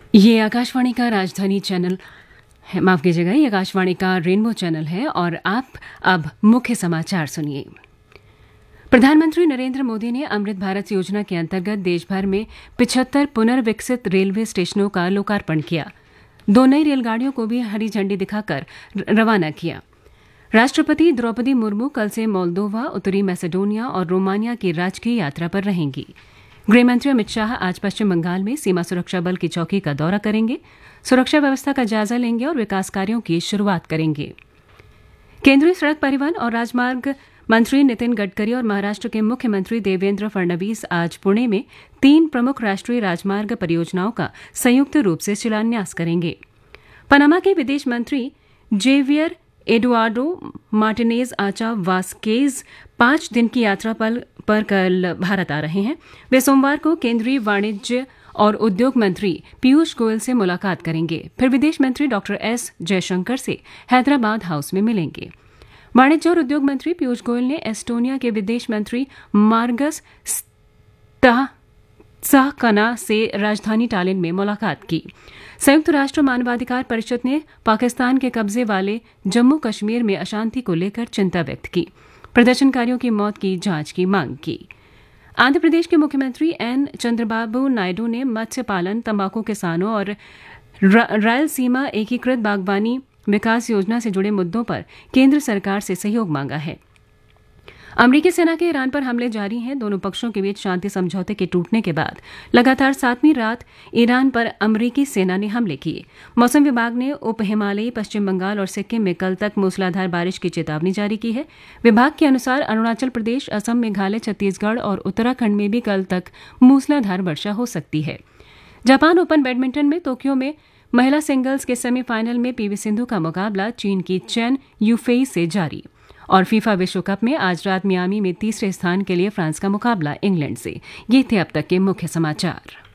ये आकाशवाणी का राजधानी चैनल है, माफ कीजिएगा, ये आकाशवाणी का रेनबो चैनल है और आप अब मुख्य समाचार सुनिए। प्रधानमंत्री नरेंद्र मोदी ने अमृत भारत योजना के अंतर्गत देश भर में 75 पुनर्विकसित रेलवे स्टेशनों का लोकार्पण किया। 2 नई रेलगाड़ियों को भी हरी झंडी दिखाकर रवाना किया। राष्ट्रपति द्रौपदी मुर्मू कल से मोल्दोवा, उत्तरी मैसेडोनिया और रोमानिया की राजकीय यात्रा पर रहेंगी। गृहमंत्री अमित शाह आज पश्चिम बंगाल में सीमा सुरक्षा बल की चौकी का दौरा करेंगे, सुरक्षा व्यवस्था का जायजा लेंगे और विकास कार्यों की शुरुआत करेंगे। केंद्रीय सड़क परिवहन और राजमार्ग मंत्री नितिन गडकरी और महाराष्ट्र के मुख्यमंत्री देवेंद्र फडणवीस आज पुणे में 3 प्रमुख राष्ट्रीय राजमार्ग परियोजनाओं का संयुक्त रूप से शिलान्यास करेंगे। पनामा के विदेश मंत्री जेवियर एडुआर्डो मार्टिनेज आचा वास्केज 5 दिन की यात्रा पर कल भारत आ रहे हैं। वे सोमवार को केंद्रीय वाणिज्य और उद्योग मंत्री पीयूष गोयल से मुलाकात करेंगे। फिर विदेश मंत्री डॉक्टर एस जयशंकर से हैदराबाद हाउस में मिलेंगे। वाणिज्य और उद्योग मंत्री पीयूष गोयल ने एस्टोनिया के विदेश मंत्री मार्गस सहकना से राजधानी टालिन में मुलाकात की। संयुक्त राष्ट्र मानवाधिकार परिषद ने पाकिस्तान के कब्जे वाले जम्मू कश्मीर में अशांति को लेकर चिंता व्यक्त की। प्रदर्शनकारियों की मौत की जांच की मांग की। आंध्र प्रदेश के मुख्यमंत्री एन चंद्रबाबू नायडू ने मत्स्य पालन, तंबाकू किसानों और रायलसीमा एकीकृत बागवानी विकास योजना से जुड़े मुद्दों पर केंद्र सरकार से सहयोग मांगा है। अमेरिकी सेना के ईरान पर हमले जारी हैं। दोनों पक्षों के बीच शांति समझौते के टूटने के बाद लगातार 7वीं रात ईरान पर अमेरिकी सेना ने हमले किए। मौसम विभाग ने उप हिमालयी पश्चिम बंगाल और सिक्किम में कल तक मूसलाधार बारिश की चेतावनी जारी की है। विभाग के अनुसार अरुणाचल प्रदेश, असम, मेघालय, छत्तीसगढ़ और उत्तराखंड में भी कल तक मूसलाधार वर्षा हो सकती है। जापान ओपन बैडमिंटन में टोक्यो में महिला सिंगल्स के सेमीफाइनल में पीवी सिंधु का मुकाबला चीन की चेन यूफेई से जारी। और फीफा विश्व कप में आज रात मियामी में तीसरे स्थान के लिए फ्रांस का मुकाबला इंग्लैंड से। ये थे अब तक के मुख्य समाचार।